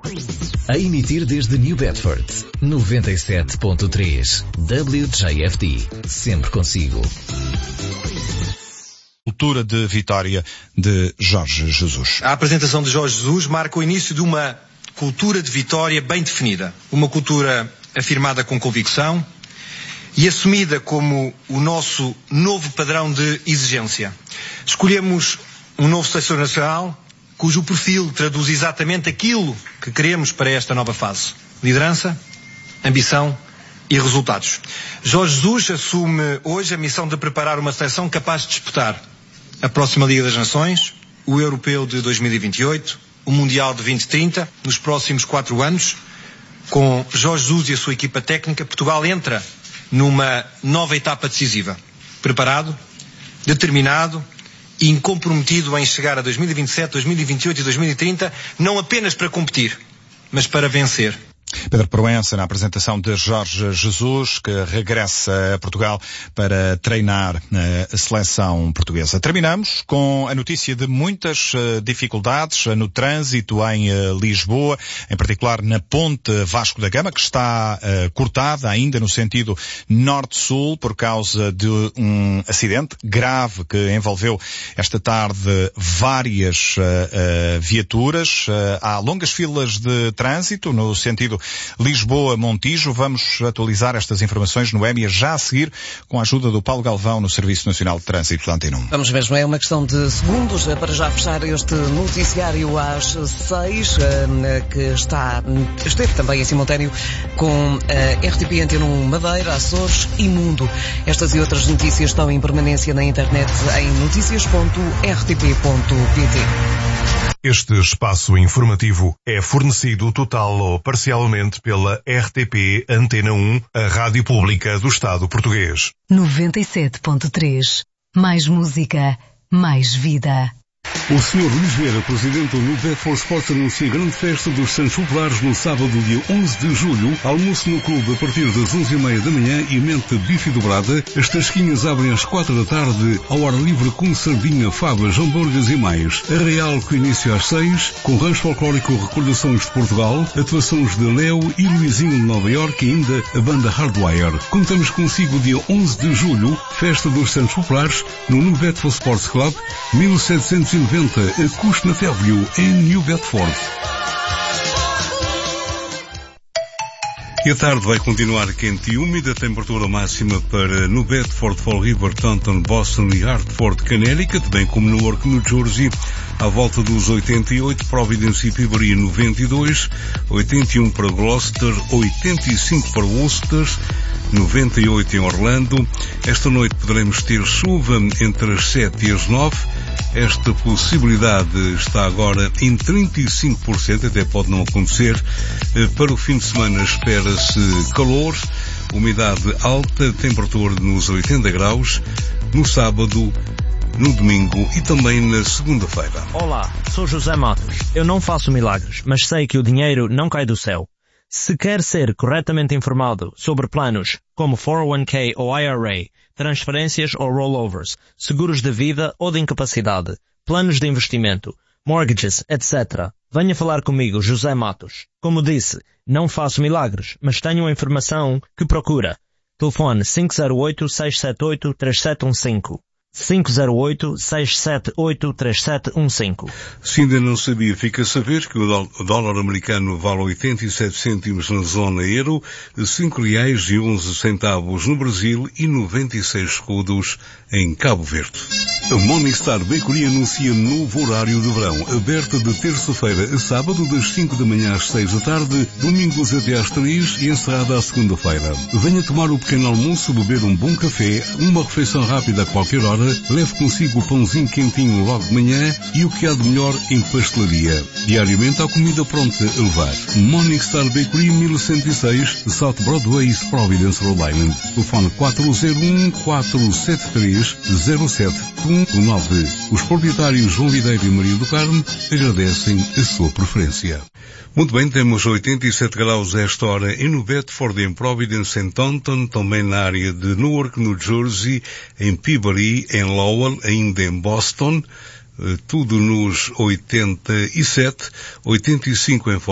A emitir desde New Bedford, 97.3 WJFD, sempre consigo. Cultura de Vitória de Jorge Jesus. A apresentação de Jorge Jesus marca o início de uma cultura de Vitória bem definida. Uma cultura afirmada com convicção e assumida como o nosso novo padrão de exigência. Escolhemos um novo selecionador nacional cujo perfil traduz exatamente aquilo que queremos para esta nova fase. Liderança, ambição e resultados. Jorge Jesus assume hoje a missão de preparar uma seleção capaz de disputar a próxima Liga das Nações, o Europeu de 2028, o Mundial de 2030, nos próximos 4 anos. Com Jorge Jesus e a sua equipa técnica, Portugal entra numa nova etapa decisiva. Preparado, determinado e comprometido em chegar a 2027, 2028 e 2030, não apenas para competir, mas para vencer. Pedro Proença, na apresentação de Jorge Jesus, que regressa a Portugal para treinar a seleção portuguesa. Terminamos com a notícia de muitas dificuldades no trânsito em Lisboa, em particular na ponte Vasco da Gama, que está cortada ainda no sentido norte-sul por causa de um acidente grave que envolveu esta tarde várias viaturas. Há longas filas de trânsito no sentido Lisboa-Montijo. Vamos atualizar estas informações no EMIA já a seguir, com a ajuda do Paulo Galvão no Serviço Nacional de Trânsito da Antena 1. Vamos mesmo, é uma questão de segundos para já fechar este noticiário às 6, que esteve também em simultâneo com a RTP Antena 1 Madeira, Açores e Mundo. Estas e outras notícias estão em permanência na internet em noticias.rtp.pt. Este espaço informativo é fornecido total ou parcialmente pela RTP Antena 1, a rádio pública do Estado português. 97.3. Mais música, mais vida. O Sr. Luís Vieira, presidente do New Bedford Sports, anuncia a grande festa dos Santos Populares no sábado, dia 11 de julho. Almoço no clube a partir das 11h30 da manhã e mente bife dobrada. As tasquinhas abrem às 4 da tarde, ao ar livre com sardinha, favas, hambúrgueres e mais. Arraial com início às 6, com rancho folclórico Recordações de Portugal, atuações de Léo e Luizinho de Nova Iorque e ainda a banda Hardwire. Contamos consigo dia 11 de julho, festa dos Santos Populares, no New Bedford Sports Club, 1790 a Cushnet Avenue, em New Bedford. E a tarde vai continuar quente e úmida, temperatura máxima para New Bedford, Fall River, Taunton, Boston e Hartford, Connecticut, bem como Newark, New Jersey, à volta dos 88, Providence e Peabody 92, 81 para Gloucester, 85 para Worcester, 98 em Orlando. Esta noite poderemos ter chuva entre as 7 e as 9. Esta possibilidade está agora em 35%, até pode não acontecer. Para o fim de semana espera-se calor, umidade alta, temperatura nos 80 graus, no sábado, no domingo e também na segunda-feira. Olá, sou José Matos. Eu não faço milagres, mas sei que o dinheiro não cai do céu. Se quer ser corretamente informado sobre planos como 401k ou IRA, transferências ou rollovers, seguros de vida ou de incapacidade, planos de investimento, mortgages, etc., venha falar comigo, José Matos. Como disse, não faço milagres, mas tenho a informação que procura. Telefone 508-678-3715. 508-678-3715. Se ainda não sabia, fica a saber que o dólar americano vale 87 cêntimos na zona euro, R$5,11 no Brasil e 96 escudos em Cabo Verde. A Morningstar Bakery anuncia novo horário de verão, aberta de terça-feira a sábado, das 5 da manhã às 6 da tarde, domingos até às 3 e encerrada à segunda-feira. Venha tomar o pequeno almoço, beber um bom café, uma refeição rápida a qualquer hora, leve consigo o pãozinho quentinho logo de manhã e o que há de melhor em pastelaria. Diariamente há comida pronta a levar. Morningstar Bakery 1106, South Broadway, Providence, Rhode Island. Telefone 401-473-0719. Os proprietários João Videiro e Maria do Carmo agradecem a sua preferência. Muito bem, temos 87 graus a esta hora em New Bedford, em Providence, em Taunton, também na área de Newark, New Jersey, em Peabody, em Lowell, ainda em Boston, tudo nos 87, 85 em